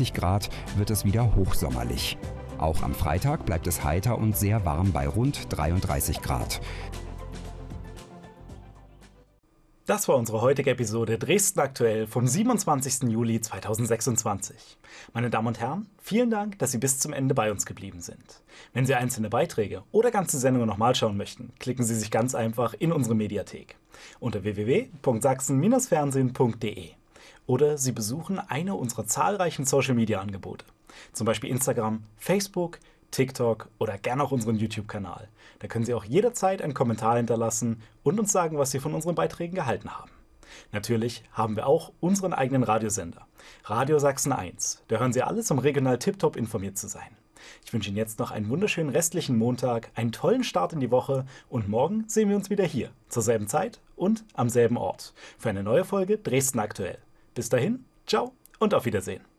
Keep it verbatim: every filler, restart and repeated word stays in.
dreiunddreißig Grad wird es wieder hochsommerlich. Auch am Freitag bleibt es heiter und sehr warm bei rund dreiunddreißig Grad. Das war unsere heutige Episode Dresden aktuell vom siebenundzwanzigsten Juli zweitausendsechsundzwanzig. Meine Damen und Herren, vielen Dank, dass Sie bis zum Ende bei uns geblieben sind. Wenn Sie einzelne Beiträge oder ganze Sendungen nochmal schauen möchten, klicken Sie sich ganz einfach in unsere Mediathek unter w w w punkt sachsen Bindestrich fernsehen punkt de oder Sie besuchen eine unserer zahlreichen Social-Media-Angebote, zum Beispiel Instagram, Facebook, TikTok oder gerne auch unseren YouTube-Kanal. Da können Sie auch jederzeit einen Kommentar hinterlassen und uns sagen, was Sie von unseren Beiträgen gehalten haben. Natürlich haben wir auch unseren eigenen Radiosender, Radio Sachsen eins. Da hören Sie alles, um regional tiptop informiert zu sein. Ich wünsche Ihnen jetzt noch einen wunderschönen restlichen Montag, einen tollen Start in die Woche und morgen sehen wir uns wieder hier, zur selben Zeit und am selben Ort, für eine neue Folge Dresden aktuell. Bis dahin, ciao und auf Wiedersehen.